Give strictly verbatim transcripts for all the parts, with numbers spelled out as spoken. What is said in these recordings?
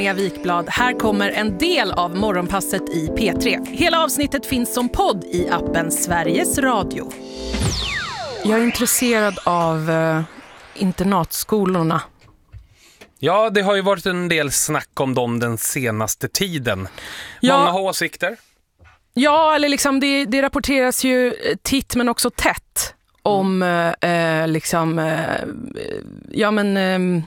Wikblad. Här kommer en del av morgonpasset i P tre. Hela avsnittet finns som podd i appen Sveriges Radio. Jag är intresserad av eh, internatskolorna. Ja, det har ju varit en del snack om dem den senaste tiden. Ja. Många har åsikter. Ja, eller liksom det, det rapporteras ju titt men också tätt om eh, liksom eh, ja men eh,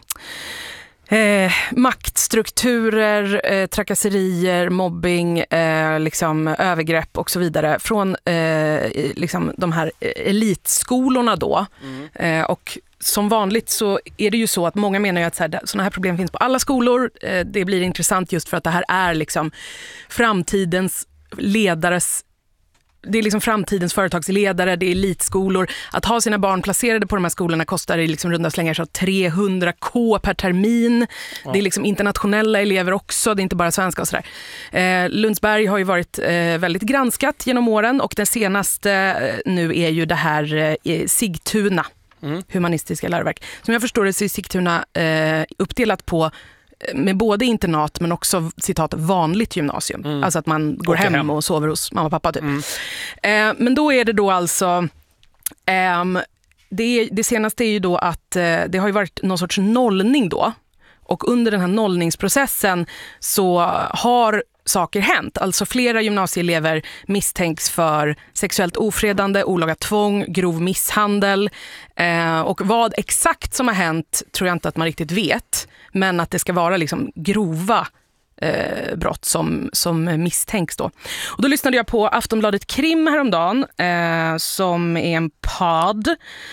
Eh, maktstrukturer, eh, trakasserier, mobbing, eh, liksom, övergrepp och så vidare från eh, liksom, de här elitskolorna då. Mm. Eh, och som vanligt så är det ju så att många menar ju att så här, såna här problem finns på alla skolor. Eh, det blir intressant just för att det här är liksom framtidens ledares Det är liksom framtidens företagsledare, det är elitskolor. Att ha sina barn placerade på de här skolorna kostar i liksom runda slängar så trehundra k per termin. Ja. Det är liksom internationella elever också, det är inte bara svenska och sådär. Eh, Lundsberg har ju varit eh, väldigt granskat genom åren och den senaste eh, nu är ju det här eh, Sigtuna, mm. humanistiska läroverk. Som jag förstår det så är Sigtuna eh, uppdelat på med både internat men också citat vanligt gymnasium. Mm. Alltså att man går hem, hem och sover hos mamma och pappa typ. Mm. Eh, men då är det då alltså eh, det, det senaste är ju då att eh, det har ju varit någon sorts nollning då. Och under den här nollningsprocessen så har saker hänt. Alltså flera gymnasieelever misstänks för sexuellt ofredande, olaga tvång, grov misshandel. Eh, och vad exakt som har hänt tror jag inte att man riktigt vet. Men att det ska vara liksom grova eh, brott som, som misstänks då. Och då lyssnade jag på Aftonbladet Krim häromdagen eh, som är en podd.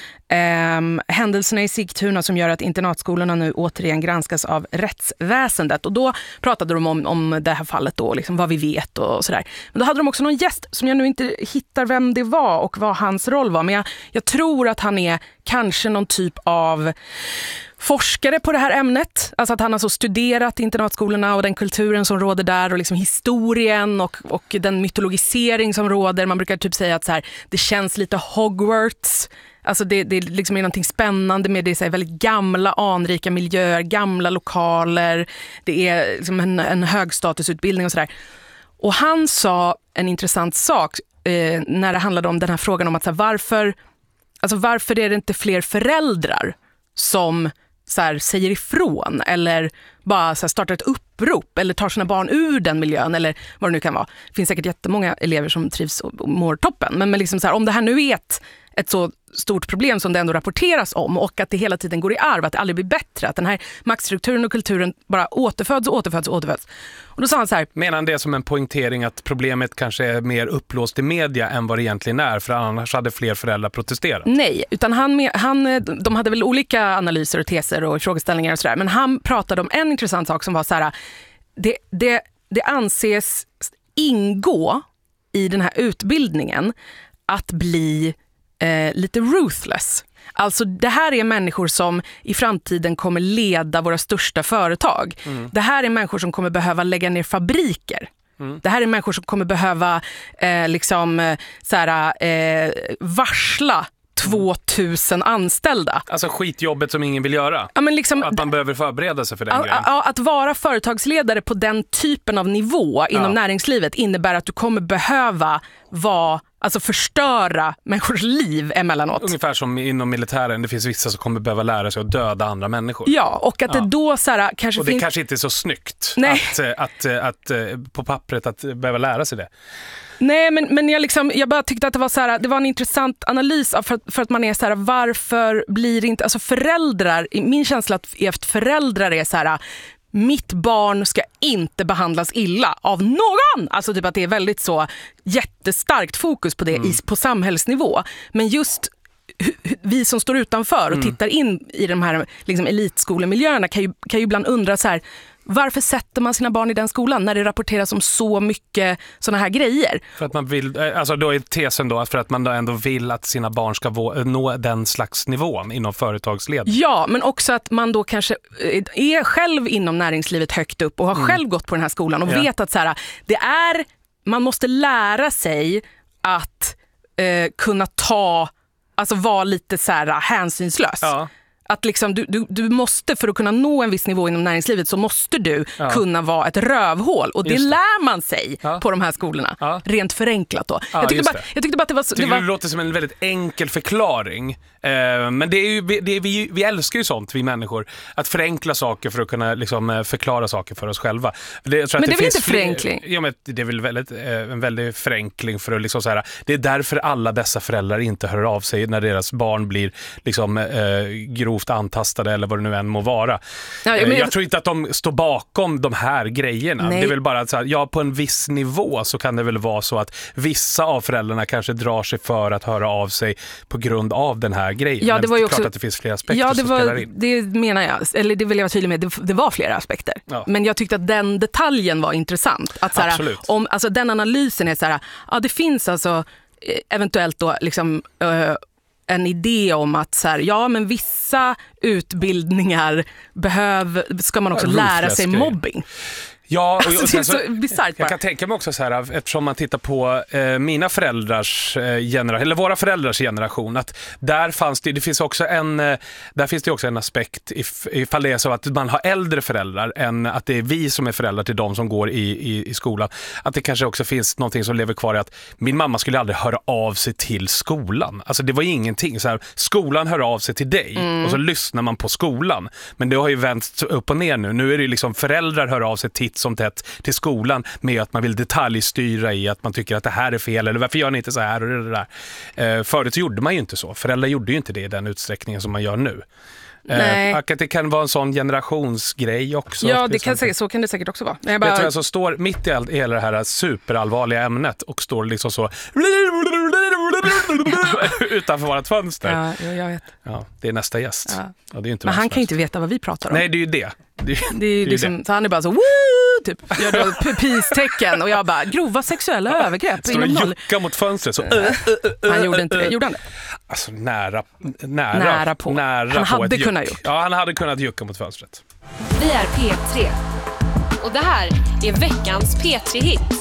Um, händelserna i Sigtuna som gör att internatskolorna nu återigen granskas av rättsväsendet. Och då pratade de om, om det här fallet då, liksom vad vi vet och sådär. Men då hade de också någon gäst som jag nu inte hittar vem det var och vad hans roll var. Men jag, jag tror att han är kanske någon typ av forskare på det här ämnet. Alltså att han har så studerat internatskolorna och den kulturen som råder där och liksom historien och, och den mytologisering som råder. Man brukar typ säga att så här, det känns lite Hogwarts. Alltså det, det liksom är någonting spännande med det, så här väldigt gamla, anrika miljöer, gamla lokaler. Det är liksom en, en högstatusutbildning och sådär. Och han sa en intressant sak eh, när det handlade om den här frågan om att så här, varför, alltså varför är det inte fler föräldrar som så här, säger ifrån eller bara så här, startar ett upprop eller tar sina barn ur den miljön eller vad det nu kan vara. Det finns säkert jättemånga elever som trivs och mår toppen. Men, men liksom så här, om det här nu är ett, ett så stort problem som det ändå rapporteras om och att det hela tiden går i arv, att det aldrig blir bättre, att den här maktstrukturen och kulturen bara återföds och återföds och återföds. Och då sa han så här... Menar han det som en poängtering att problemet kanske är mer upplåst i media än vad det egentligen är, för annars hade fler föräldrar protesterat? Nej, utan han, han, de hade väl olika analyser och teser och frågeställningar och sådär, men han pratade om en intressant sak som var så här, det, det, det anses ingå i den här utbildningen att bli Eh, lite ruthless. Alltså det här är människor som i framtiden kommer leda våra största företag. Mm. Det här är människor som kommer behöva lägga ner fabriker. Mm. Det här är människor som kommer behöva eh, liksom eh, såhär, eh, varsla tvåtusen anställda. Alltså skitjobbet som ingen vill göra. Ja, men liksom, att man behöver förbereda sig för den grejen. Ja, att vara företagsledare på den typen av nivå inom ja. näringslivet innebär att du kommer behöva vara, alltså förstöra människors liv emellanåt. Ungefär som inom militären, det finns vissa som kommer behöva lära sig att döda andra människor. Ja, och att ja. det då så här, kanske och det finns... kanske inte är så snyggt att, att, att, att på pappret att behöva lära sig det. Nej, men, men jag, liksom, jag bara tyckte att det var, så här, det var en intressant analys av för, för att man är så här, varför blir det inte, alltså föräldrar, min känsla är att föräldrar är så här, mitt barn ska inte behandlas illa av någon. Alltså typ att det är väldigt så jättestarkt fokus på det mm. i, på samhällsnivå. Men just vi som står utanför och mm. tittar in i de här liksom, elitskolemiljöerna kan ju, kan ju ibland undra så här, varför sätter man sina barn i den skolan när det rapporteras om så mycket såna här grejer? För att man vill, alltså då är tesen då att för att man då ändå vill att sina barn ska nå den slags nivån inom företagsledning. Ja, men också att man då kanske är själv inom näringslivet högt upp och har mm. själv gått på den här skolan och ja. vet att så här, det är, man måste lära sig att eh, kunna ta, alltså vara lite så här hänsynslös. Ja. Att liksom du, du, du måste, för att kunna nå en viss nivå inom näringslivet, så måste du ja. kunna vara ett rövhål. Och det, det lär man sig ja. på de här skolorna. Ja. Rent förenklat då. Ja, jag, tyckte bara, jag tyckte bara att det var... Jag det, var... det låter som en väldigt enkel förklaring. Eh, men det är ju, det är, vi, vi älskar ju sånt, vi människor. Att förenkla saker för att kunna liksom, förklara saker för oss själva. Det, jag tror men att det, det är väl inte förenkling? Ja, men det är väl väldigt, en väldigt förenkling för att liksom så här, det är därför alla dessa föräldrar inte hör av sig när deras barn blir liksom, eh, grovt antastade eller vad det nu än må vara. Ja, jag, men... jag tror inte att de står bakom de här grejerna. Nej. Det är väl bara att så här, ja, på en viss nivå så kan det väl vara så att vissa av föräldrarna kanske drar sig för att höra av sig på grund av den här grejen. Ja, det var ju också... klart att det finns flera aspekter ja, det som var, spelar in. Det menar jag, eller det vill jag vara tydlig med, det, det var flera aspekter. Ja. Men jag tyckte att den detaljen var intressant. Att så här, om, alltså, den analysen är så här, ja, det finns alltså eventuellt då liksom uh, en idé om att så här, ja, men vissa utbildningar behöv, ska man också lära sig mobbing. Ja, och, alltså, och sen, det är så bizarrt. Jag kan tänka mig också så här, eftersom man tittar på eh, mina föräldrars eh, generation, eller våra föräldrars generation, att där fanns det, det finns också en, eh, där finns det också en aspekt if, ifall det är så att man har äldre föräldrar än att det är vi som är föräldrar till de som går i, i, i skolan. Att det kanske också finns någonting som lever kvar i att min mamma skulle aldrig höra av sig till skolan. Alltså det var ingenting. Så här, skolan hör av sig till dig mm. och så lyssnar man på skolan. Men det har ju vänt upp och ner nu. Nu är det liksom föräldrar hör av sig titt som tätt till skolan med att man vill detaljstyra i att man tycker att det här är fel eller varför gör ni inte så här och det där. Eh, förut så gjorde man ju inte så. Föräldrar gjorde ju inte det i den utsträckningen som man gör nu. Eh, att det kan vara en sån generationsgrej också. Ja, det kan säkert, så kan det säkert också vara. Jag, bara... jag tror jag så står mitt i, all, i hela det här superallvarliga ämnet och står liksom så utanför vårt fönster. Ja, jag vet. Ja, det är nästa gäst. Ja. Ja, det är inte men han kan ju inte veta vad vi pratar om. Nej, det är ju det. Det, det är ju det liksom, det. Så han är bara så woo, typ, gör då peace-tecken och jag bara, grova sexuella ja, övergrepp. Står och jucka mot fönstret så. Uh, uh, uh, han gjorde inte det, gjorde han det? Alltså nära, nära, nära på. Nära han på hade ett kunnat gjort. Ja, han hade kunnat jucka mot fönstret. Vi är P tre och det här är veckans P tre-hit.